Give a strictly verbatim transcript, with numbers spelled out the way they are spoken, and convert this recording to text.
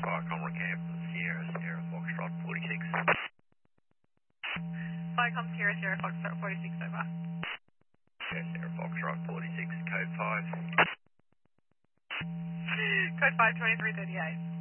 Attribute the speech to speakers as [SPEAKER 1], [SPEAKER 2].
[SPEAKER 1] Viacom Camp, Sierra, Sierra Foxtrot forty-six.
[SPEAKER 2] Viacom Sierra, Sierra Foxtrot forty-six, over.
[SPEAKER 1] Sierra, Sierra Foxtrot forty-six, code five.
[SPEAKER 2] Code five, twenty-three thirty-eight.